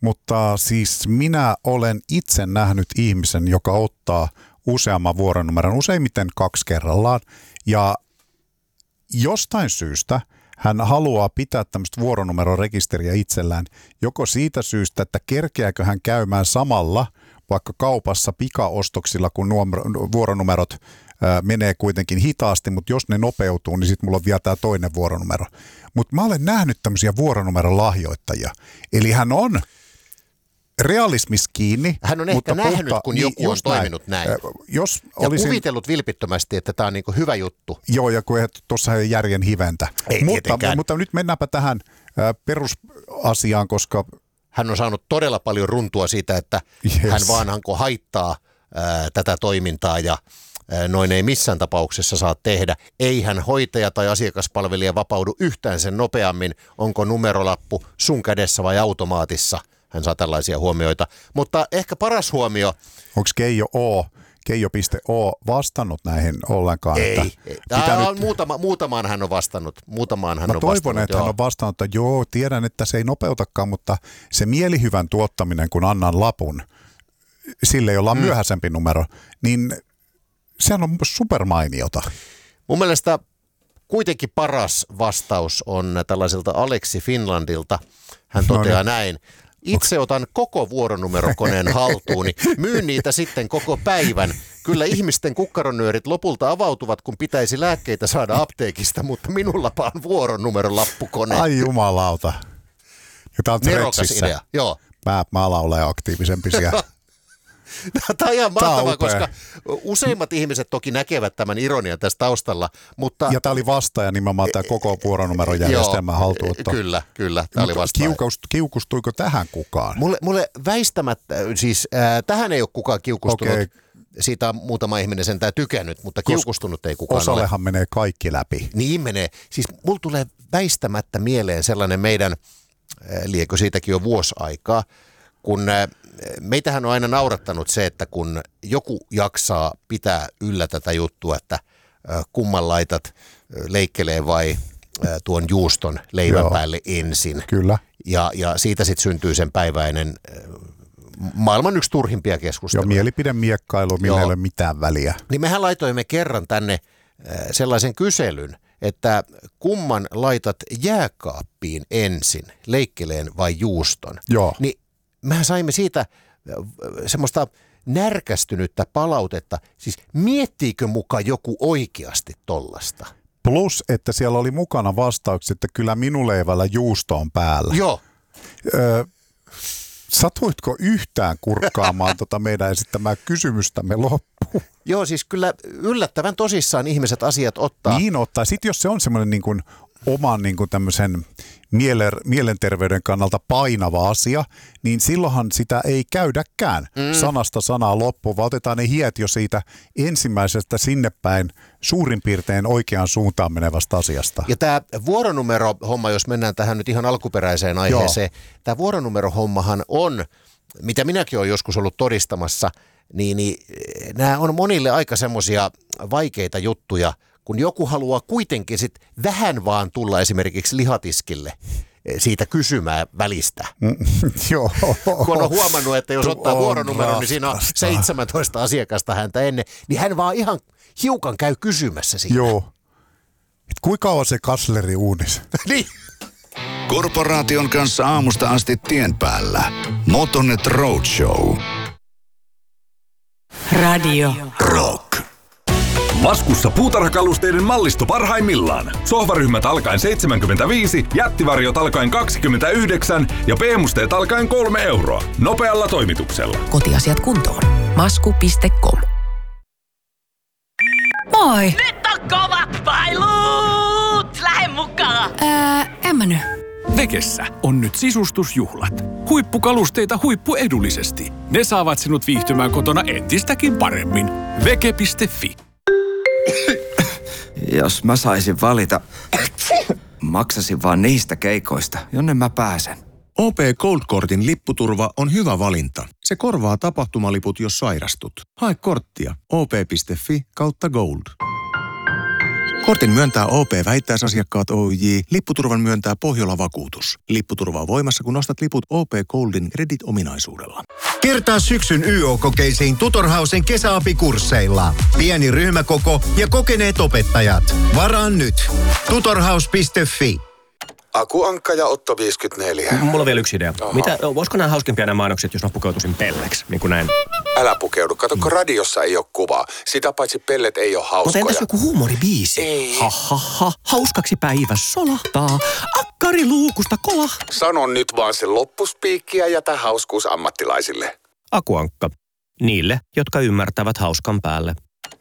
Mutta siis minä olen itse nähnyt ihmisen, joka ottaa useamman vuoronumeron, useimmiten 2 kerrallaan. Ja jostain syystä hän haluaa pitää tämmöistä vuoronumerorekisteriä itsellään, joko siitä syystä, että kerkeääkö hän käymään samalla vaikka kaupassa pikaostoksilla, kun nuo vuoronumerot menee kuitenkin hitaasti, mutta jos ne nopeutuu, niin sitten mulla on vielä tämä toinen vuoronumero. Mutta mä olen nähnyt tämmöisiä vuoronumeron lahjoittajia. Eli hän on realismissa kiinni. Hän on ehkä nähnyt, kun joku on toiminut näin. Jos ja kuvitellut vilpittömästi, että tämä on niin kuin hyvä juttu. Joo, ja kun tuossa ei järjen hiventä. Ei mutta nyt mennäänpä tähän perusasiaan, koska hän on saanut todella paljon runtua siitä, että hän vaanhanko haittaa tätä toimintaa ja noin ei missään tapauksessa saa tehdä. Ei hän hoitaja tai asiakaspalvelija vapaudu yhtään sen nopeammin, onko numerolappu sun kädessä vai automaatissa. Hän saa tällaisia huomioita. Mutta ehkä paras huomio. Onko Keijo.o vastannut näihin ollenkaan? Ei. Muutamaan hän on vastannut. Mä toivon, että hän on vastannut, että joo, tiedän, että se ei nopeutakaan, mutta se mielihyvän tuottaminen, kun annan lapun, sille jolla on myöhäisempi numero, niin sehän on supermainiota. Mun mielestä kuitenkin paras vastaus on tällaiselta Aleksi Finlandilta. Hän toteaa näin. Itse otan koko vuoronumerokoneen haltuuni, myyn niitä sitten koko päivän. Kyllä ihmisten kukkaronnyörit lopulta avautuvat, kun pitäisi lääkkeitä saada apteekista, mutta minullapa on vuoronumerolappukone. Ai jumalauta. Ja tää on nerokas idea, joo. Mä alan ole aktiivisempi siellä. Tämä on ihan mahtavaa, koska useimmat ihmiset toki näkevät tämän ironian tässä taustalla, mutta ja tämä oli vastaaja nimenomaan tämä koko vuoronumerojärjestelmän haltuunotto. Kyllä, tämä oli vastaaja. Kiukustuiko tähän kukaan? Mulle väistämättä, siis tähän ei ole kukaan kiukustunut. Okay. Siitä on muutama ihminen sentään tykännyt, mutta kiukustunut ei kukaan osallehan ole. Menee kaikki läpi. Niin menee. Siis mulla tulee väistämättä mieleen sellainen meidän, liekö siitäkin jo vuosi aikaa, kun meitähän on aina naurattanut se, että kun joku jaksaa pitää yllä tätä juttua, että kumman laitat leikkelee vai tuon juuston leivän päälle ensin. Kyllä. Ja siitä sitten syntyy sen päiväinen maailman yksi turhimpia keskusteluja. Joo, mielipidemiekkailu, millä ei ole mitään väliä. Niin mehän laitoimme kerran tänne sellaisen kyselyn, että kumman laitat jääkaappiin ensin, leikkeleen vai juuston. Joo. Niin mehän saimme siitä semmoista närkästynyttä palautetta. Siis miettiikö muka joku oikeasti tollasta? Plus, että siellä oli mukana vastaukset, että kyllä minun leivällä juusto on päällä. Joo. Satuitko yhtään kurkkaamaan meidän esittämää kysymystämme loppuun? Joo, siis kyllä yllättävän tosissaan ihmiset asiat ottaa. Niin ottaa. Sitten jos se on semmoinen niin kuin oman niin kuin tämmöisen mielenterveyden kannalta painava asia, niin silloinhan sitä ei käydäkään sanasta sanaa loppuun, vaan otetaan ne hiet jo siitä ensimmäisestä sinne päin suurin piirtein oikeaan suuntaan menevästä asiasta. Ja tämä vuoronumerohomma, jos mennään tähän nyt ihan alkuperäiseen aiheeseen, tämä vuoronumerohommahan on, mitä minäkin olen joskus ollut todistamassa, niin nämä on monille aika semmoisia vaikeita juttuja, kun joku haluaa kuitenkin sit vähän vaan tulla esimerkiksi lihatiskille siitä kysymään välistä. Joo. Kun on huomannut, että jos ottaa vuoronumeron, niin siinä on 17 asiakasta häntä ennen, niin hän vaan ihan hiukan käy kysymässä siitä. Joo. Kuinka kauan se kasleri uunis? Niin. Korporaation kanssa aamusta asti tien päällä. Motonet Roadshow. Radio Rock. Laskussa puutarhakalusteiden mallisto parhaimmillaan. Sohvaryhmät alkaen 75, jättivarjot alkaen 29 ja PM-musteet alkaen 3 euroa. Nopealla toimituksella. Kotiasiat kuntoon. Masku.com. Moi! Nyt on kovat pailut! Lähde mukaan! En mä nyt. Vekessä on nyt sisustusjuhlat. Huippukalusteita huippuedullisesti. Ne saavat sinut viihtymään kotona entistäkin paremmin. Veke.fi. Jos mä saisin valita, maksasin vaan niistä keikoista, jonne mä pääsen. OP Gold-kortin lipputurva on hyvä valinta. Se korvaa tapahtumaliput, jos sairastut. Hae korttia op.fi/gold. Kortin myöntää OP-vähittäisasiakkaat Oyj. Lipputurvan myöntää Pohjola-vakuutus. Lipputurva on voimassa, kun ostat liput OP Goldin Credit-ominaisuudella. Kertaa syksyn YO-kokeisiin Tutorhausen kesäapikursseilla. Pieni ryhmäkoko ja kokeneet opettajat. Varaa nyt. Tutorhaus.fi. Aku Ankka ja Otto 54. Mulla on vielä yksi idea. Voisiko nämä hauskempia nämä mainokset, jos mä pukeutuisin pelleksi, niin kuin näin? Älä pukeudu. Kato, kun radiossa ei ole kuvaa. Sitä paitsi pellet ei ole hauskoja. Mutta entäs joku huumoribiisi? Ei. Hauskaksi päivä solahtaa. Akkari luukusta kolahtaa. Sano nyt vaan se loppuspiikki ja jätä hauskuus ammattilaisille. Aku Ankka. Niille, jotka ymmärtävät hauskan päälle.